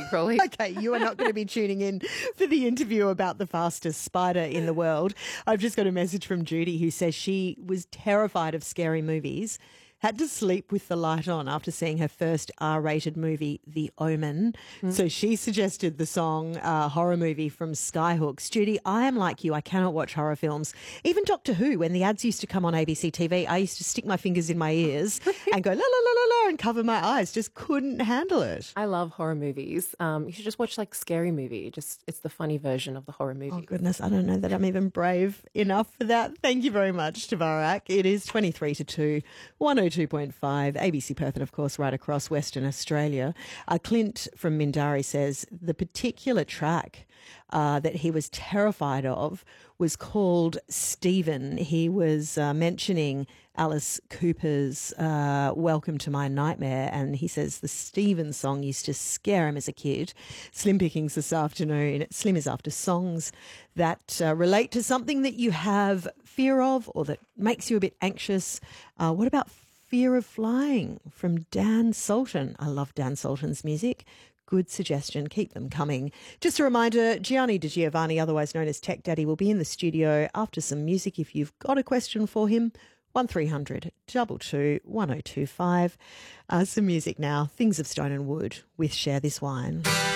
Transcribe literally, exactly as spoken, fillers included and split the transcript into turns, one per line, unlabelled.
probably.
Okay, you are not going to be tuning in for the interview about the fastest spider in the world. I've just got a message from Judy who says she was terrified of scary movies, had to sleep with the light on after seeing her first R-rated movie, The Omen. Mm. So she suggested the song uh, horror movie from Skyhooks. Judy, I am like you. I cannot watch horror films. Even Doctor Who, when the ads used to come on A B C T V, I used to stick my fingers in my ears and go la la la la la and cover my eyes. Just couldn't handle it.
I love horror movies. Um, you should just watch like Scary Movie. Just it's the funny version of the horror movie.
Oh goodness, I don't know that I'm even brave enough for that. Thank you very much, Tavarak. It is twenty-three to two, one oh two point five, A B C Perth, and of course right across Western Australia. Uh, Clint from Mindari says the particular track uh, that he was terrified of was called Stephen. He was uh, mentioning Alice Cooper's uh, Welcome to My Nightmare, and he says the Stephen song used to scare him as a kid. Slim pickings this afternoon. Slim is after songs that uh, relate to something that you have fear of or that makes you a bit anxious. Uh, what about Fear of Flying from Dan Sultan? I love Dan Sultan's music. Good suggestion. Keep them coming. Just a reminder, Gianni Di Giovanni, otherwise known as Tech Daddy, will be in the studio after some music. If you've got a question for him, one three hundred two two one oh two five. Uh, some music now. Things of Stone and Wood with Share This Wine.